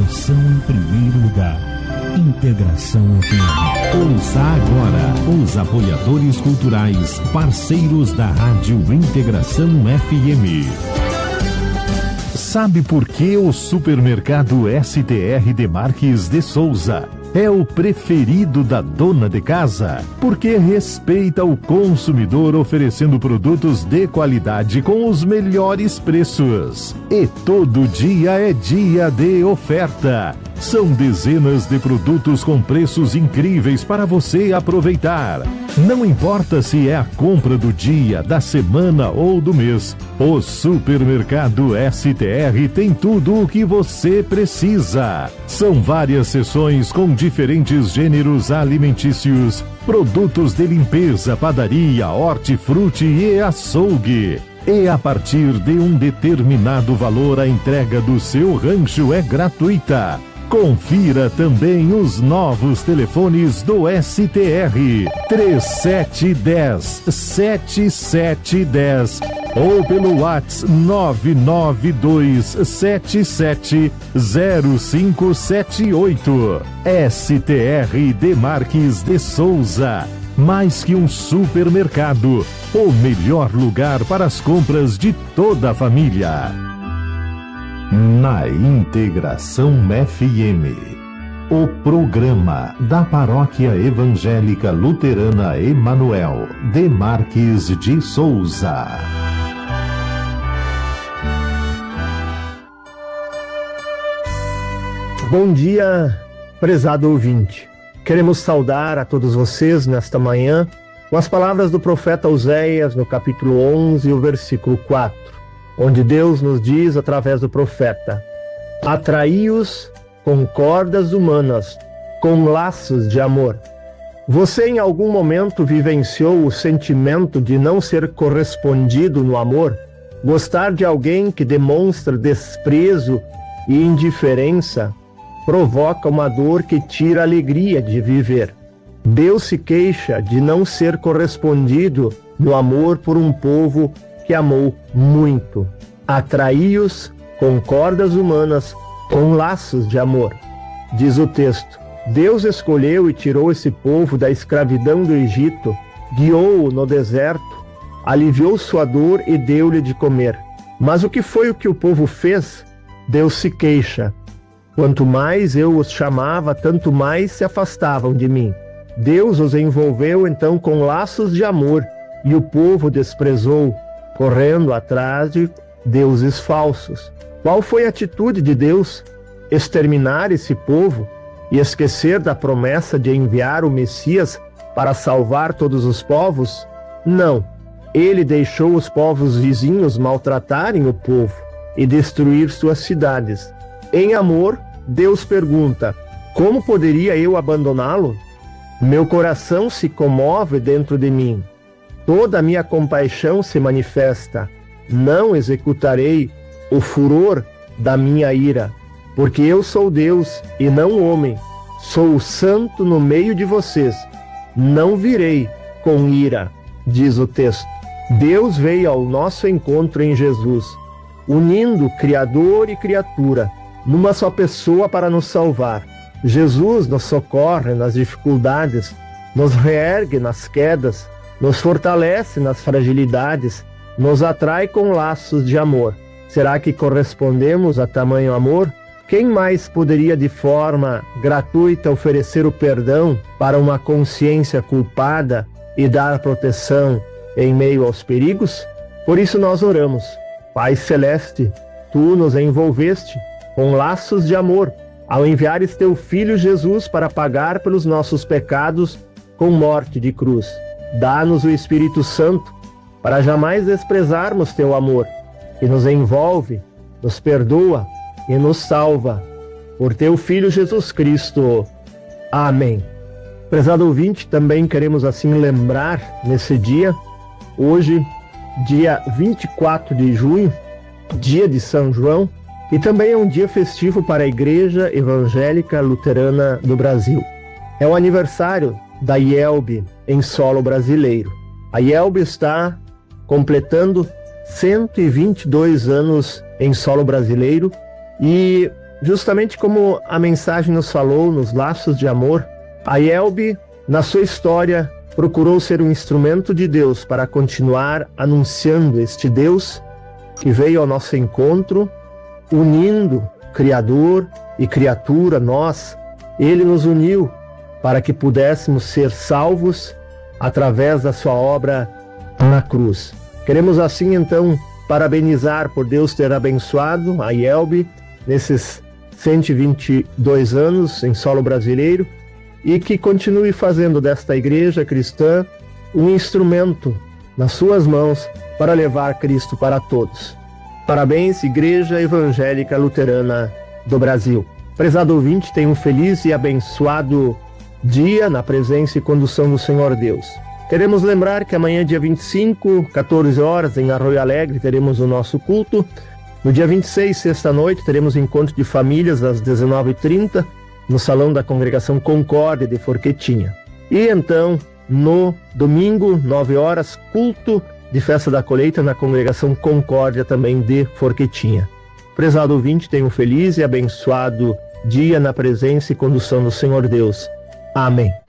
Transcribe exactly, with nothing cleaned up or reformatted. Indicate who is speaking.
Speaker 1: Diversão em primeiro lugar. Integração F M. Ouça agora os apoiadores culturais, parceiros da Rádio Integração F M. Sabe por que o supermercado S T R Demarques de Souza é o preferido da dona de casa? Porque respeita o consumidor, oferecendo produtos de qualidade com os melhores preços. E todo dia é dia de oferta. São dezenas de produtos com preços incríveis para você aproveitar. Não importa se é a compra do dia, da semana ou do mês, o supermercado S T R tem tudo o que você precisa. São várias seções com diferentes gêneros alimentícios, produtos de limpeza, padaria, hortifruti e açougue. E a partir de um determinado valor, a entrega do seu rancho é gratuita. Confira também os novos telefones do S T R: três sete um zero, sete sete um zero ou pelo WhatsApp nove nove dois sete sete zero cinco sete oito. S T R Demarques de Souza, mais que um supermercado, o melhor lugar para as compras de toda a família. Na Integração F M, o programa da Paróquia Evangélica Luterana Emanuel Demarques de Souza.
Speaker 2: Bom dia, prezado ouvinte. Queremos saudar a todos vocês nesta manhã com as palavras do profeta Oséias no capítulo onze, o versículo quatro. Onde Deus nos diz através do profeta: atraí-os com cordas humanas, com laços de amor. Você em algum momento vivenciou o sentimento de não ser correspondido no amor? Gostar de alguém que demonstra desprezo e indiferença provoca uma dor que tira a alegria de viver. Deus se queixa de não ser correspondido no amor por um povo que amou muito. Atraí-os com cordas humanas, com laços de amor. Diz o texto: Deus escolheu e tirou esse povo da escravidão do Egito, guiou-o no deserto, aliviou sua dor e deu-lhe de comer. Mas o que foi o que o povo fez? Deus se queixa: quanto mais eu os chamava, tanto mais se afastavam de mim. Deus os envolveu então com laços de amor, e o povo desprezou, correndo atrás de deuses falsos. Qual foi a atitude de Deus? Exterminar esse povo e esquecer da promessa de enviar o Messias para salvar todos os povos? Não. Ele deixou os povos vizinhos maltratarem o povo e destruir suas cidades. Em amor, Deus pergunta: como poderia eu abandoná-lo? Meu coração se comove dentro de mim. Toda a minha compaixão se manifesta. Não executarei o furor da minha ira, porque eu sou Deus e não homem. Sou o santo no meio de vocês. Não virei com ira, diz o texto. Deus veio ao nosso encontro em Jesus, unindo Criador e criatura numa só pessoa para nos salvar. Jesus nos socorre nas dificuldades, nos reergue nas quedas, nos fortalece nas fragilidades, nos atrai com laços de amor. Será que correspondemos a tamanho amor? Quem mais poderia de forma gratuita oferecer o perdão para uma consciência culpada e dar proteção em meio aos perigos? Por isso nós oramos: Pai Celeste, Tu nos envolveste com laços de amor ao enviares Teu Filho Jesus para pagar pelos nossos pecados com morte de cruz. Dá-nos o Espírito Santo para jamais desprezarmos Teu amor, que nos envolve, nos perdoa e nos salva. Por Teu Filho Jesus Cristo. Amém. Prezado ouvinte, também queremos assim lembrar nesse dia, hoje, dia vinte e quatro de junho, dia de São João, e também é um dia festivo para a Igreja Evangélica Luterana do Brasil. É o aniversário da I E L B em solo brasileiro. A I E L B está completando cento e vinte e dois anos em solo brasileiro, e justamente como a mensagem nos falou, nos laços de amor, a Yelbe, na sua história, procurou ser um instrumento de Deus para continuar anunciando este Deus que veio ao nosso encontro, unindo Criador e criatura, nós. Ele nos uniu para que pudéssemos ser salvos através da sua obra na cruz. Queremos assim, então, parabenizar por Deus ter abençoado a Yelbe nesses cento e vinte e dois anos em solo brasileiro e que continue fazendo desta igreja cristã um instrumento nas suas mãos para levar Cristo para todos. Parabéns, Igreja Evangélica Luterana do Brasil. Prezado ouvinte, tenha um feliz e abençoado dia na presença e condução do Senhor Deus. Queremos lembrar que amanhã, dia vinte e cinco, quatorze horas, em Arroio Alegre, teremos o nosso culto. No dia vinte e seis, sexta-noite, teremos encontro de famílias às dezenove e trinta, no Salão da Congregação Concórdia de Forquetinha. E então, no domingo, nove horas, culto de Festa da Colheita na Congregação Concórdia também de Forquetinha. Prezado ouvinte, tenha um feliz e abençoado dia na presença e condução do Senhor Deus. Amém.